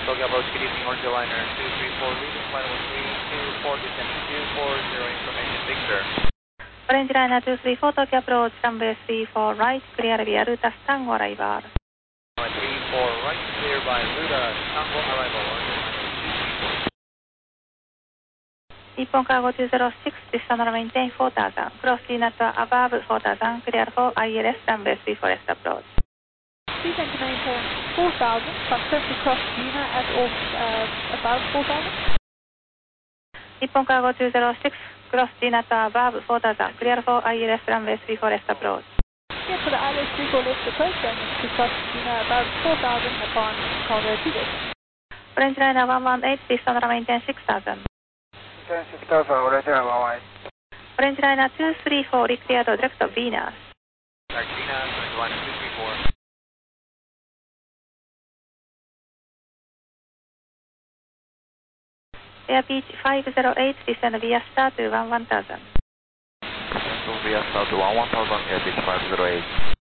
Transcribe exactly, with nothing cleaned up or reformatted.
Tokyo approach, good evening, Orange Liner two three four, leaving flight level three two four, descending two four zero, information Victor. Orange Liner two three four, Tokyo approach, runway three four right, clear via Ruta Tango arrival. three four right, clear by Ruta Tango arrival, Orange Liner two three four. Nippon Cargo two zero six, descend runway maintain four thousand, cross G N A T above four thousand, clear for I L S, runway three four left approach. Descend to maintain four thousand, confirm to cross G N A at or uh, above four thousand. Nippon Cargo two zero six, cross G N A T above four thousand, clear for I L S, runway three four left approach. Clear for the I L S three four left approach, and to cross G N A above four thousand upon cargo two zero. Orange Liner one one eight, descend runway maintain six thousand. six thousand, Orange Liner one one eight. Orange Liner two three four, declared direct to Venus. Direct Venus, Orange Liner two three four. Air Beach five zero eight, descend via star to one one thousand. Descend via star to one one thousand, Air Beach five zero eight.